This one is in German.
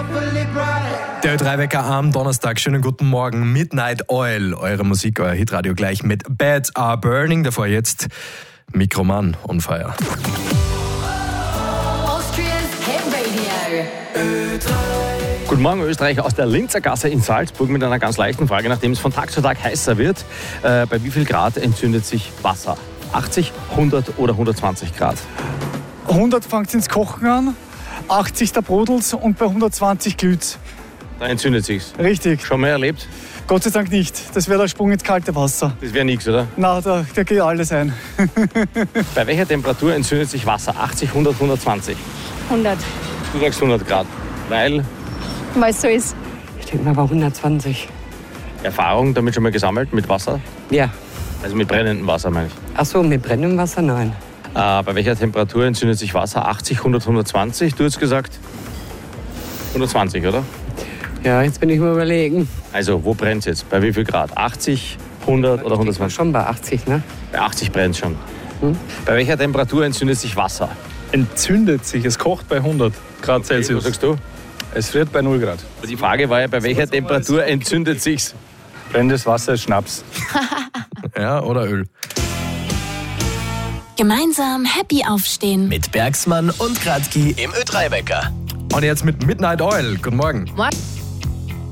Der Ö3-Wecker am Donnerstag. Schönen guten Morgen. Midnight Oil, eure Musik, euer Hitradio gleich mit Beds Are Burning. Davor jetzt Mikroman on Fire. Austria's Hit Radio. Guten Morgen, Österreich aus der Linzer Gasse in Salzburg mit einer ganz leichten Frage, nachdem es von Tag zu Tag heißer wird. Bei wie viel Grad entzündet sich Wasser? 80, 100 oder 120 Grad? 100 fängt ins Kochen an, 80 da brodelt's und bei 120 glüht's. Da entzündet sich's. Richtig. Schon mal erlebt? Gott sei Dank nicht. Das wäre der Sprung ins kalte Wasser. Das wäre nichts, oder? Na, da geht alles ein. Bei welcher Temperatur entzündet sich Wasser? 80, 100, 120? 100, Du sagst 100 Grad. Weil weil es so ist. Ich denke mal bei 120. Erfahrung damit schon mal gesammelt mit Wasser? Ja. Also mit brennendem Wasser, meine ich. Ach so, mit brennendem Wasser? Nein. Bei welcher Temperatur entzündet sich Wasser? 80, 100, 120? Du hast gesagt 120, oder? Ja, jetzt bin ich mal überlegen. Also, wo brennt es jetzt? Bei wie viel Grad? 80, 100 oder Ich war 120? schon bei 80, ne? Bei 80 brennt es schon. Bei welcher Temperatur entzündet sich Wasser? Entzündet sich, es kocht bei 100 Grad Was Celsius. sagst du? Es friert bei 0 Grad. Die Frage war ja, bei welcher Temperatur entzündet sich's? Brennendes Wasser ist Schnaps. Ja, oder Öl. Gemeinsam happy aufstehen. Mit Bergsmann und Kratzki im Ö3-Wecker. Und jetzt mit Midnight Oil. Guten Morgen. Morgen.